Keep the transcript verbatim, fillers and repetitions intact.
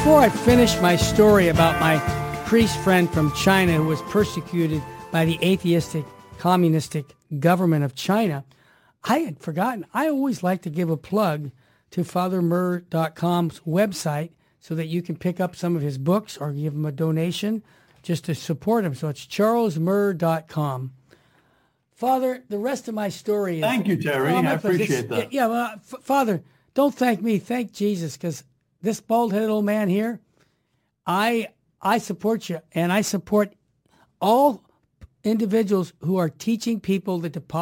Before I finish my story about my priest friend from China who was persecuted by the atheistic, communistic government of China, I had forgotten. I always like to give a plug to Father Murr dot com's website so that you can pick up some of his books or give him a donation just to support him. So it's Charles Murr dot com. Father, the rest of my story is... Thank you, Terry. Oh, I my pleasure. appreciate It's- that. Yeah, well, F- Father, don't thank me. Thank Jesus, because this bald-headed old man here, I I support you, and I support all individuals who are teaching people that the